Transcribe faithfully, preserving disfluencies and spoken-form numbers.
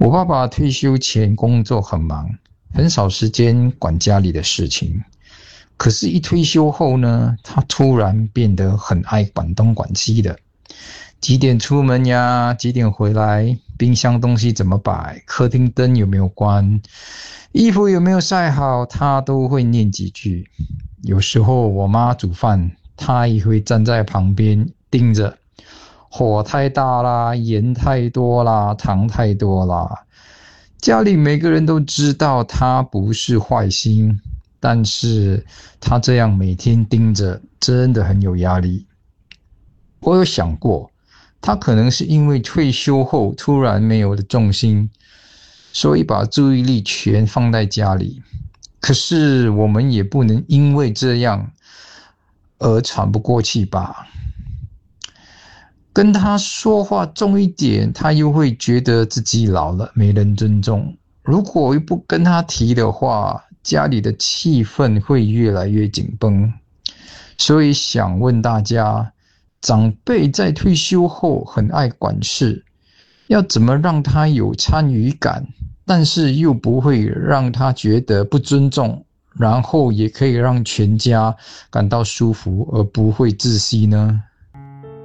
我爸爸退休前工作很忙，很少时间管家里的事情。可是，一退休后呢，他突然变得很爱管东管西的。几点出门呀？几点回来？冰箱东西怎么摆？客厅灯有没有关？衣服有没有晒好？他都会念几句。有时候我妈煮饭，他也会站在旁边盯着。火太大啦，盐太多啦，糖太多啦。家里每个人都知道他不是坏心，但是他这样每天盯着，真的很有压力。我有想过，他可能是因为退休后突然没有了重心，所以把注意力全放在家里。可是我们也不能因为这样而喘不过气吧。跟他说话重一点，他又会觉得自己老了，没人尊重。如果不跟他提的话，家里的气氛会越来越紧绷。所以想问大家，长辈在退休后很爱管事，要怎么让他有参与感，但是又不会让他觉得不尊重，然后也可以让全家感到舒服，而不会窒息呢？